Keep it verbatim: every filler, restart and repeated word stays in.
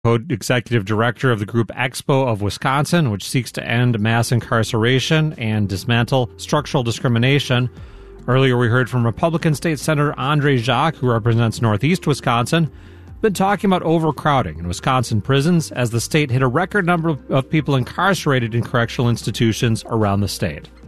co-executive director of the group Expo of Wisconsin, which seeks to end mass incarceration and dismantle structural discrimination. Earlier, we heard from Republican State Senator Andre Jacques, who represents Northeast Wisconsin, been talking about overcrowding in Wisconsin prisons as the state hit a record number of people incarcerated in correctional institutions around the state.